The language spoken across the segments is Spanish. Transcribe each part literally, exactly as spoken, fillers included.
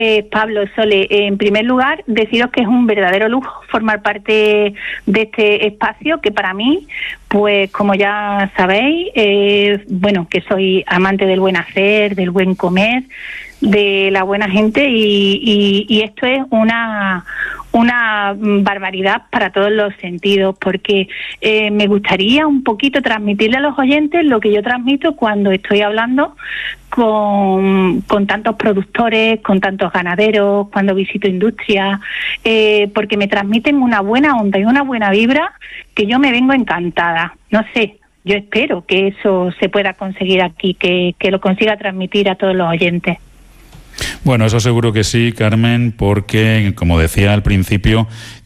Eh, Pablo, Sole, eh, en primer lugar, deciros que es un verdadero lujo formar parte de este espacio, que para mí, pues como ya sabéis, eh, bueno, que soy amante del buen hacer, del buen comer, de la buena gente, y, y, y esto es una una barbaridad para todos los sentidos, porque eh, me gustaría un poquito transmitirle a los oyentes lo que yo transmito cuando estoy hablando con, con tantos productores, con tantos ganaderos, cuando visito industrias, eh, porque me transmiten una buena onda y una buena vibra que yo me vengo encantada. No sé, yo espero que eso se pueda conseguir aquí, que, que lo consiga transmitir a todos los oyentes. Bueno, eso seguro que sí, Carmen, porque, como decía al principio,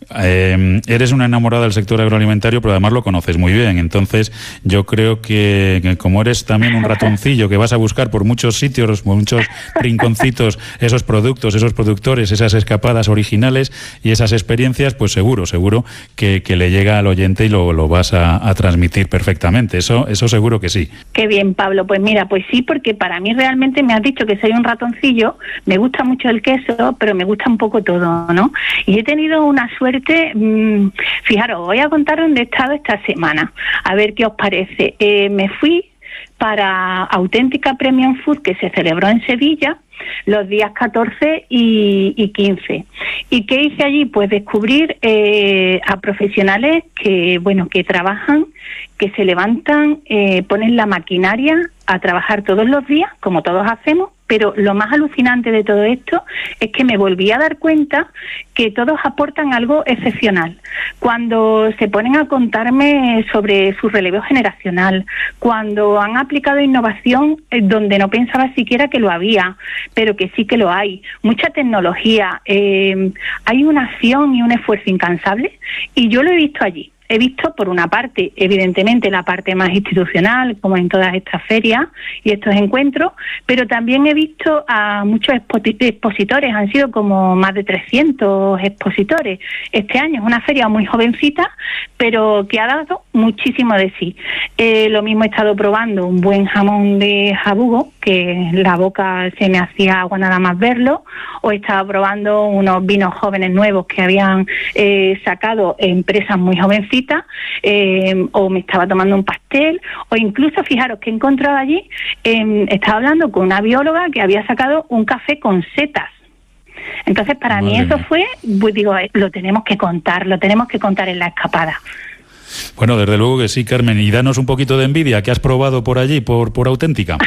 eh, eres una enamorada del sector agroalimentario, pero además lo conoces muy bien. Entonces, yo creo que, que como eres también un ratoncillo que vas a buscar por muchos sitios, por muchos rinconcitos, esos productos, esos productores, esas escapadas originales y esas experiencias, pues seguro, seguro que, que le llega al oyente y lo, lo vas a, a transmitir perfectamente. Eso, eso seguro que sí. Qué bien, Pablo. Pues mira, pues sí, porque para mí realmente me has dicho que soy un ratoncillo. Me gusta mucho el queso, pero me gusta un poco todo, ¿no? Y he tenido una suerte, mmm, fijaros, voy a contar dónde he estado esta semana, a ver qué os parece. Eh, me fui para Auténtica Premium Food, que se celebró en Sevilla los días catorce y, y quince. ¿Y qué hice allí? Pues descubrir eh, a profesionales que, bueno, que trabajan, que se levantan, eh, ponen la maquinaria a trabajar todos los días, como todos hacemos, pero lo más alucinante de todo esto es que me volví a dar cuenta que todos aportan algo excepcional. Cuando se ponen a contarme sobre su relevo generacional, cuando han aplicado innovación donde no pensaba siquiera que lo había, pero que sí que lo hay, mucha tecnología, eh, hay una acción y un esfuerzo incansable, y yo lo he visto allí. He visto, por una parte, evidentemente, la parte más institucional, como en todas estas ferias y estos encuentros, pero también he visto a muchos expositores, han sido como más de trescientos expositores. Este año es una feria muy jovencita, pero que ha dado muchísimo de sí. Eh, lo mismo he estado probando un buen jamón de jabugo, que la boca se me hacía agua nada más verlo, o he estado probando unos vinos jóvenes nuevos que habían eh, sacado empresas muy jovencitas, Eh, o me estaba tomando un pastel, o incluso, fijaros que he encontrado allí, eh, estaba hablando con una bióloga que había sacado un café con setas. Entonces, para Madre mí eso mía. fue, pues digo, eh, lo tenemos que contar, lo tenemos que contar en la escapada. Bueno, desde luego que sí, Carmen, y danos un poquito de envidia, ¿qué has probado por allí, por, por Auténtica?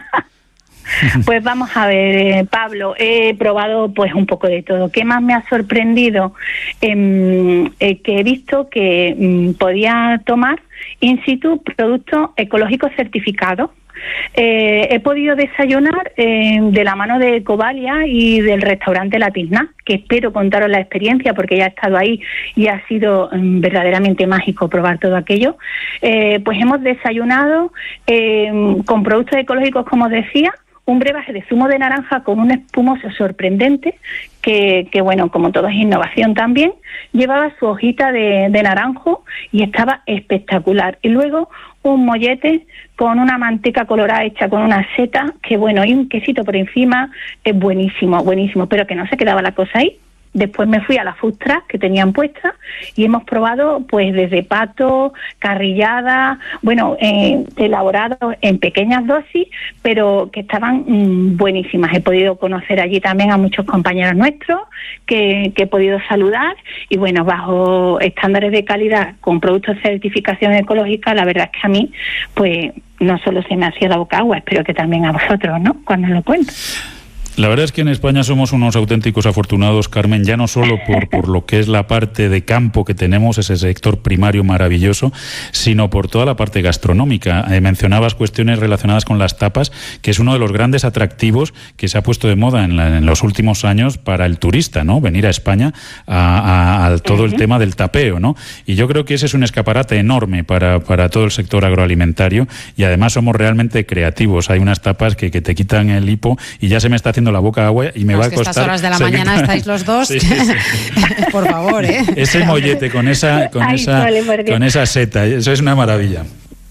Pues vamos a ver, eh, Pablo, he probado pues un poco de todo. ¿Qué más me ha sorprendido? Eh, eh, que he visto que eh, podía tomar in situ productos ecológicos certificados. Eh, he podido desayunar eh, de la mano de Ecovalia y del restaurante La Tizna, que espero contaros la experiencia porque ya he estado ahí y ha sido eh, verdaderamente mágico probar todo aquello. Eh, pues hemos desayunado eh, con productos ecológicos, como os decía, un brebaje de zumo de naranja con un espumoso sorprendente que, que bueno, como todo es innovación también, llevaba su hojita de, de naranjo y estaba espectacular. Y luego un mollete con una manteca colorada hecha con una seta, que bueno, y un quesito por encima, es buenísimo, buenísimo, pero que no se quedaba la cosa ahí. Después me fui a la food truck que tenían puestas y hemos probado pues desde pato, carrillada, bueno, eh, elaborado en pequeñas dosis, pero que estaban mmm, buenísimas. He podido conocer allí también a muchos compañeros nuestros que, que he podido saludar y bueno, bajo estándares de calidad con productos de certificación ecológica, la verdad es que a mí pues no solo se me hacía la boca agua, espero que también a vosotros, ¿no?, cuando lo cuento. La verdad es que en España somos unos auténticos afortunados, Carmen, ya no solo por, por lo que es la parte de campo que tenemos, ese sector primario maravilloso, sino por toda la parte gastronómica. Eh, mencionabas cuestiones relacionadas con las tapas, que es uno de los grandes atractivos que se ha puesto de moda en, la, en los últimos años para el turista, ¿no? Venir a España a, a, a todo uh-huh. el tema del tapeo, ¿no? Y yo creo que ese es un escaparate enorme para, para todo el sector agroalimentario y además somos realmente creativos. Hay unas tapas que, que te quitan el hipo y ya se me está haciendo la boca agua y me no, va a costar. Estas horas de la seguir... mañana estáis los dos. Sí, sí, sí. Por favor, ¿eh? Ese mollete con esa, con Ay, esa, vale, con esa seta, eso es una maravilla.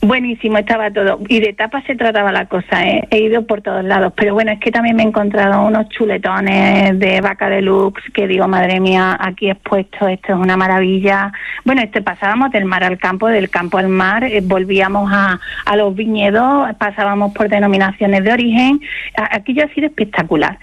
Buenísimo, estaba todo. Y de tapas se trataba la cosa, ¿eh? He ido por todos lados. Pero bueno, es que también me he encontrado unos chuletones de vaca deluxe que digo, madre mía, aquí expuesto, esto es una maravilla. Bueno, este pasábamos del mar al campo, del campo al mar, eh, volvíamos a, a los viñedos, pasábamos por denominaciones de origen. Aquello ha sido espectacular.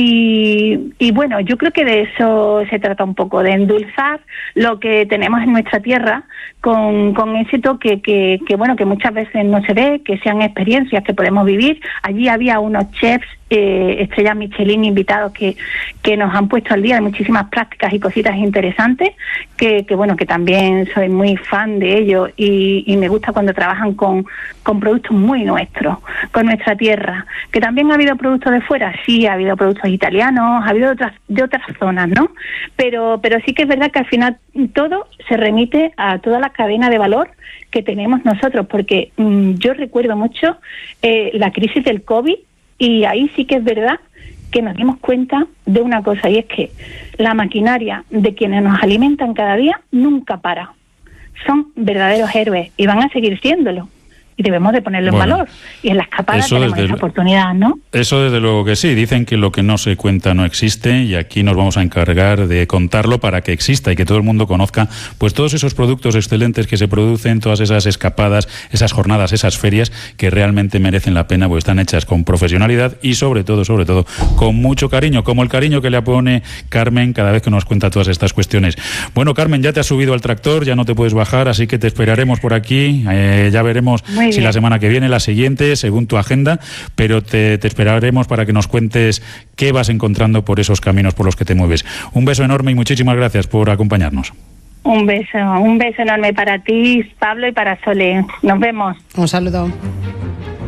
Y, y bueno, yo creo que de eso se trata un poco, de endulzar lo que tenemos en nuestra tierra con, con ese toque que, que, bueno, que muchas veces no se ve, que sean experiencias que podemos vivir. Allí había unos chefs eh, estrellas Michelin invitados que, que nos han puesto al día de muchísimas prácticas y cositas interesantes, que, que bueno, que también soy muy fan de ellos y, y me gusta cuando trabajan con, con productos muy nuestros, con nuestra tierra. Que también ha habido productos de fuera, sí, ha habido productos italianos, ha habido de otras, de otras zonas, ¿no? Pero, pero sí que es verdad que al final todo se remite a toda la cadena de valor que tenemos nosotros, porque mmm, yo recuerdo mucho eh, la crisis del COVID, y ahí sí que es verdad que nos dimos cuenta de una cosa, y es que la maquinaria de quienes nos alimentan cada día nunca para. Son verdaderos héroes y van a seguir siéndolo. Y debemos de ponerlo bueno, en valor. Y en la escapada tenemos esa oportunidad, ¿no? Eso desde luego que sí. Dicen que lo que no se cuenta no existe, y aquí nos vamos a encargar de contarlo para que exista y que todo el mundo conozca pues todos esos productos excelentes que se producen, todas esas escapadas, esas jornadas, esas ferias que realmente merecen la pena, porque están hechas con profesionalidad y sobre todo, sobre todo, con mucho cariño, como el cariño que le pone Carmen cada vez que nos cuenta todas estas cuestiones. Bueno, Carmen, ya te has subido al tractor, ya no te puedes bajar, así que te esperaremos por aquí, eh, ya veremos Muy si bien. La semana que viene, la siguiente, según tu agenda, pero te, te esperaremos para que nos cuentes qué vas encontrando por esos caminos por los que te mueves. Un beso enorme y muchísimas gracias por acompañarnos. Un beso, un beso enorme para ti, Pablo, y para Sole. Nos vemos. Un saludo.